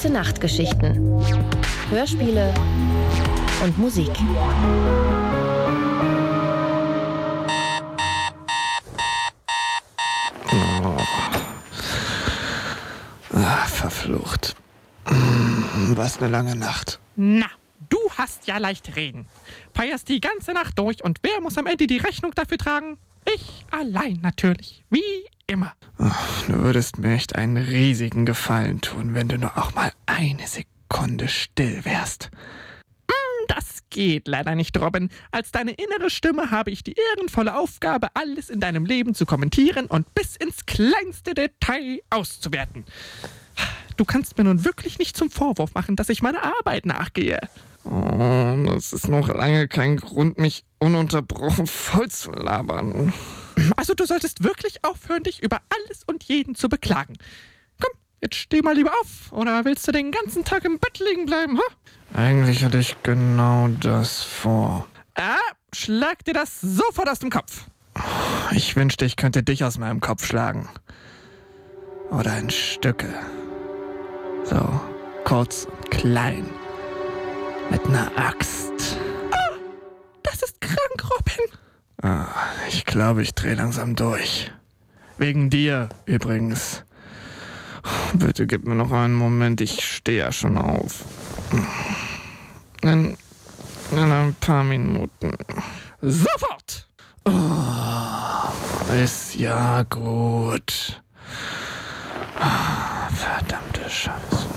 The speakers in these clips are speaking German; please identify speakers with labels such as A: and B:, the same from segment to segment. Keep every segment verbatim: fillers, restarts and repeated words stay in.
A: Gute-Nacht-Geschichten. Hörspiele und Musik.
B: Oh. Ah, verflucht. Was eine lange Nacht.
C: Na, du hast ja leicht reden. Feierst die ganze Nacht durch und wer muss am Ende die Rechnung dafür tragen? Ich allein natürlich, wie immer.
B: Oh, du würdest mir echt einen riesigen Gefallen tun, wenn du nur auch mal eine Sekunde still wärst.
C: Das geht leider nicht, Robin. Als deine innere Stimme habe ich die ehrenvolle Aufgabe, alles in deinem Leben zu kommentieren und bis ins kleinste Detail auszuwerten. Du kannst mir nun wirklich nicht zum Vorwurf machen, dass ich meiner Arbeit nachgehe.
B: Oh, das ist noch lange kein Grund, mich ununterbrochen voll zu labern.
C: Also du solltest wirklich aufhören, dich über alles und jeden zu beklagen. Komm, jetzt steh mal lieber auf. Oder willst du den ganzen Tag im Bett liegen bleiben, ha?
B: Eigentlich hatte ich genau das vor.
C: Ah, schlag dir das sofort aus dem Kopf.
B: Ich wünschte, ich könnte dich aus meinem Kopf schlagen. Oder in Stücke. So, kurz und klein. Mit einer Axt.
C: Ah, das ist krank, Robin.
B: Ah, ich glaube, ich drehe langsam durch. Wegen dir übrigens. Bitte gib mir noch einen Moment, ich stehe ja schon auf. In, in ein paar Minuten.
C: Sofort!
B: Oh, ist ja gut. Oh, verdammte Scheiße.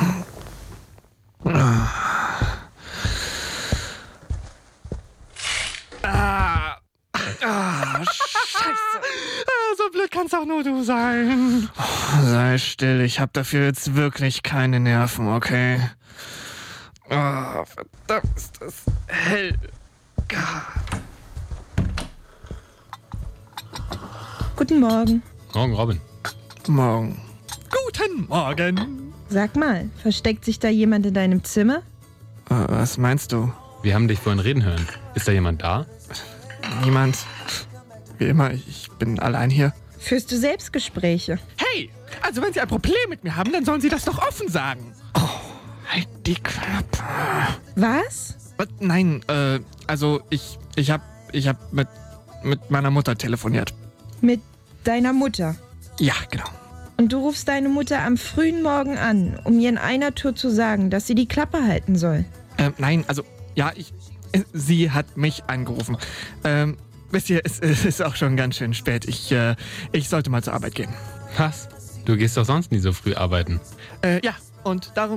C: Ah, ah, Scheiße. So blöd kann's auch nur du sein.
B: Sei still, ich hab dafür jetzt wirklich keine Nerven, okay? Oh, verdammt, ist das hell.
D: Guten Morgen.
E: Morgen, Robin.
B: Morgen.
C: Guten Morgen.
D: Sag mal, versteckt sich da jemand in deinem Zimmer?
B: Äh, was meinst du?
E: Wir haben dich vorhin reden hören. Ist da jemand da?
B: Niemand. Wie immer, ich bin allein hier.
D: Führst du Selbstgespräche?
C: Hey, also wenn Sie ein Problem mit mir haben, dann sollen Sie das doch offen sagen.
B: Oh, halt die Klappe.
D: Was?
B: Was? Nein, äh, also ich, ich hab, ich hab mit, mit meiner Mutter telefoniert.
D: Mit deiner Mutter?
B: Ja, genau.
D: Und du rufst deine Mutter am frühen Morgen an, um ihr in einer Tour zu sagen, dass sie die Klappe halten soll?
B: Ähm, nein, also, ja, ich, äh, sie hat mich angerufen. Ähm, wisst ihr, es, es ist auch schon ganz schön spät. Ich, äh, ich sollte mal zur Arbeit gehen.
E: Was? Du gehst doch sonst nie so früh arbeiten.
B: Äh, ja, und darum